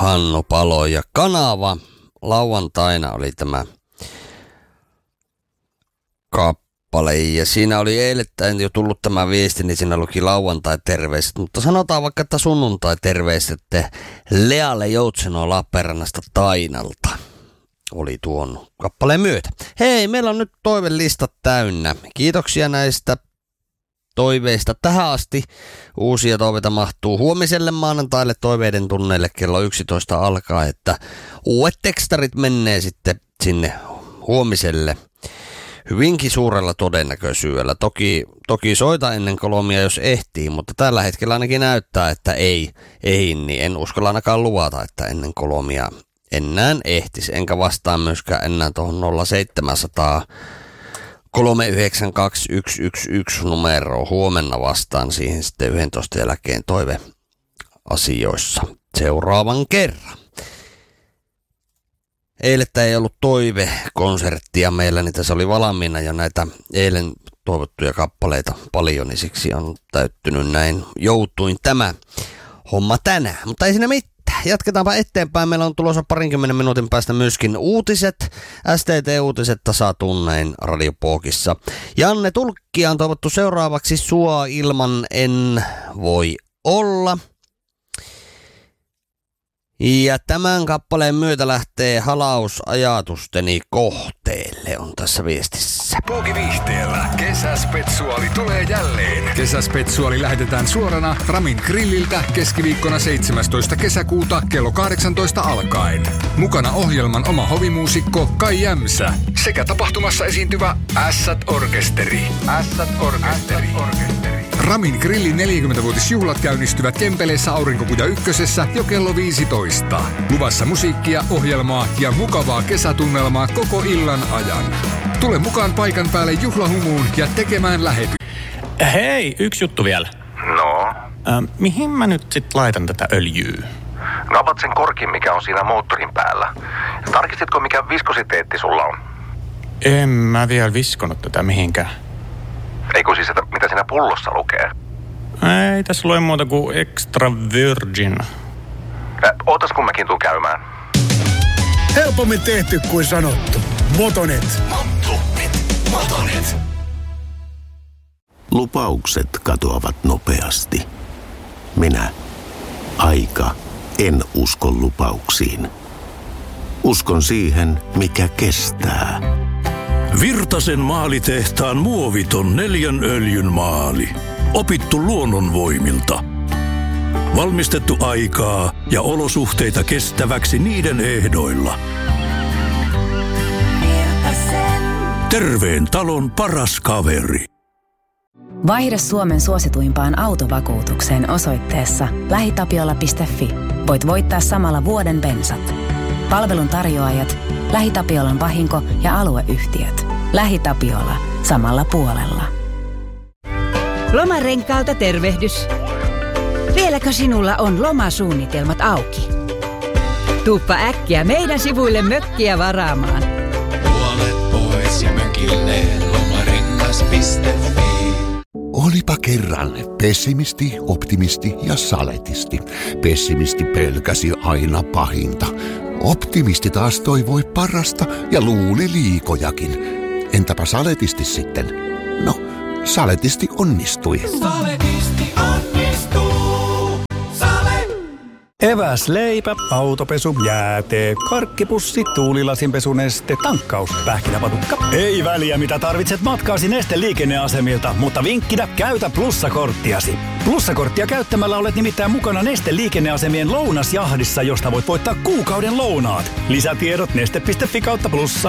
Hannu Palo ja Kanava. Lauantaina oli tämä kappale ja siinä oli eilettäin jo tullut tämä viesti, niin siinä luki lauantai-terveiset, mutta sanotaan vaikka, että sunnuntai-terveiset Lealle Joutseno Lappeenrannasta Tainalta oli tuon kappaleen myötä. Hei, meillä on nyt toivelistat täynnä. Kiitoksia näistä toiveista tähän asti. Uusia toiveita mahtuu huomiselle maanantaille toiveiden tunneille kello 11 alkaa, että uudet tekstarit menee sitten sinne huomiselle hyvinkin suurella todennäköisyydellä. Toki soita ennen 3, jos ehtii, mutta tällä hetkellä ainakin näyttää, että ei, niin en uskalla ainakaan luvata, että ennen 3 enää ehtisi. Enkä vastaa myöskään enää tuohon 0700 392 111 numeroon. Huomenna vastaan siihen sitten 11 jälkeen toiveasioissa seuraavan kerran. Eilettä ei ollut toivekonserttia meillä, niin tässä oli valmiina jo näitä eilen toivottuja kappaleita paljon, niin siksi on täyttynyt näin. Joutuin tämä homma tänään, mutta ei siinä mitään. Jatketaanpa eteenpäin. Meillä on tulossa 20 minuutin päästä myöskin uutiset. STT-uutiset tasatunnein Radiopookissa. Janne Tulkkia on toivottu seuraavaksi Sua ilman en voi olla. Ja tämän kappaleen myötä lähtee halaus ajatusteni kohteelle, on tässä viestissä. Pookiviihteellä kesäspetsuaali tulee jälleen. Kesäspetsuaali lähetetään suorana Ramin grilliltä keskiviikkona 17. kesäkuuta kello 18 alkaen. Mukana ohjelman oma hovimuusikko Kai Jämsä sekä tapahtumassa esiintyvä Ässät-orkesteri. Ässät-orkesteri. Ramin grillin 40-vuotisjuhlat käynnistyvät Kempeleessä Aurinkokuja ykkösessä jo kello 15. Luvassa musiikkia, ohjelmaa ja mukavaa kesätunnelmaa koko illan ajan. Tule mukaan paikan päälle juhlahumuun ja tekemään Hei, yksi juttu vielä. No? Mihin mä nyt sit laitan tätä öljyä? No avat sen korkin, mikä on siinä moottorin päällä. Tarkistitko, mikä viskositeetti sulla on? En mä vielä viskonut tätä mihinkään. Eikö siis, että mitä siinä pullossa lukee? Ei tässä lue muuta kuin extra virgin. Ootas kun mäkin tuun käymään. Helpommin tehty kuin sanottu. Motonet. Lupaukset katoavat nopeasti. Minä, aika, en usko lupauksiin. Uskon siihen, mikä kestää. Virtasen maalitehtaan muoviton 4 öljyn maali. Opittu luonnonvoimilta. Valmistettu aikaa ja olosuhteita kestäväksi niiden ehdoilla. Terveen talon paras kaveri. Vaihda Suomen suosituimpaan autovakuutukseen osoitteessa lähitapiola.fi. Voit voittaa samalla vuoden bensat. Palvelun tarjoajat, LähiTapiolan vahinko- ja alueyhtiöt. LähiTapiola. Samalla puolella. Lomarenkaalta tervehdys. Vieläkö sinulla on lomasuunnitelmat auki? Tuuppa äkkiä meidän sivuille mökkiä varaamaan. Puolet pois ja mökille lomarengas.fi. Olipa kerran pessimisti, optimisti ja saletisti. Pessimisti pelkäsi aina pahinta. Optimisti taas toivoi parasta ja luuli liikojakin. Entäpä saletisti sitten? No, saletisti onnistui. Saletisti onnistuu. Sale! Eväs, leipä, autopesu, jäätee, karkkipussi, tuulilasinpesuneste, tankkaus, pähkinäpatukka. Ei väliä mitä tarvitset matkaasi Neste liikenneasemilta, mutta vinkkinä käytä plussakorttiasi. Plussakorttia käyttämällä olet nimittäin mukana Neste liikenneasemien lounasjahdissa, josta voit voittaa kuukauden lounaat. Lisätiedot neste.fi/plussa.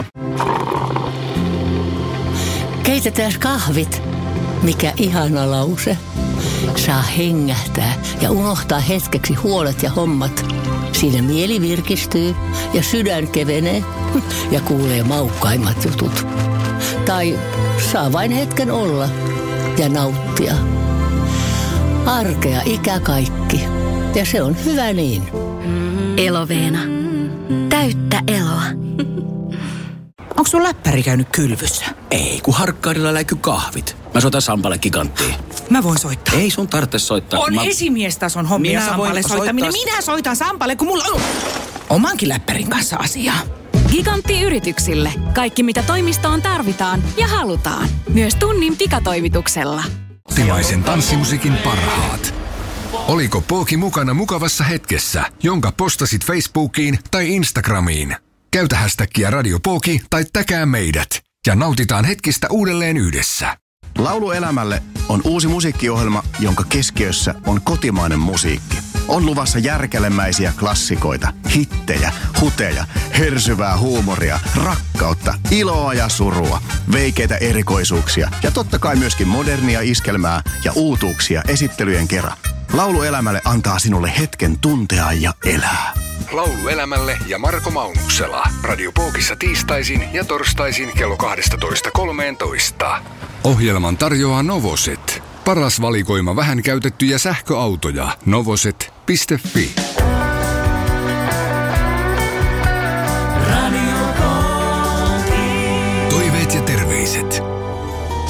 Keitetään kahvit. Mikä ihana lause. Saa hengähtää ja unohtaa hetkeksi huolet ja hommat. Siinä mieli virkistyy ja sydän kevenee ja kuulee maukkaimmat jutut. Tai saa vain hetken olla ja nauttia. Arkea ikä kaikki. Ja se on hyvä niin. Eloveena. Täyttä eloa. Onko sun läppäri käynyt kylvyssä? Ei, kun Harkkaudella läikky kahvit. Mä soitan Sampalle Giganttiin. Mä voin soittaa. Ei sun tarvitse soittaa. On esimiestason hommia Sampalle soittaminen. Minä soitan Sampalle, kun mulla on omankin läppärin kanssa asiaa. Gigantti-yrityksille. Kaikki mitä toimistoon tarvitaan ja halutaan. Myös tunnin pikatoimituksella. Kotimaisen tanssimusiikin parhaat. Oliko Pooki mukana mukavassa hetkessä, jonka postasit Facebookiin tai Instagramiin? Käytä hashtagia Radio Pooki tai täkää meidät ja nautitaan hetkistä uudelleen yhdessä. Laulu elämälle on uusi musiikkiohjelma, jonka keskiössä on kotimainen musiikki. On luvassa järkälemäisiä klassikoita, hittejä, huteja, hersyvää huumoria, rakkautta, iloa ja surua, veikeitä erikoisuuksia ja totta kai myöskin modernia iskelmää ja uutuuksia esittelyjen kerran. Laulu elämälle antaa sinulle hetken tuntea ja elää. Laulu elämälle ja Marko Maunuksela. Radio Pookissa tiistaisin ja torstaisin kello 12.13. Ohjelman tarjoaa Novoset. Paras valikoima vähän käytettyjä sähköautoja. Novoset.fi. Toiveet ja terveiset.